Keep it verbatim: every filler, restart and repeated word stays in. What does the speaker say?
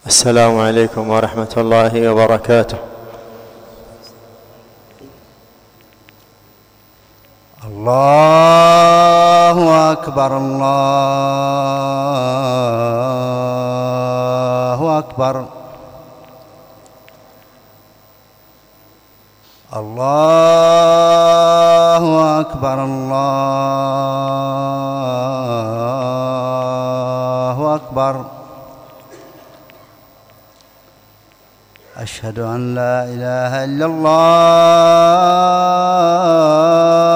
السلام عليكم ورحمة الله وبركاته. الله أكبر الله أكبر الله أكبر الله أكبر. أشهد أن لا إله إلا الله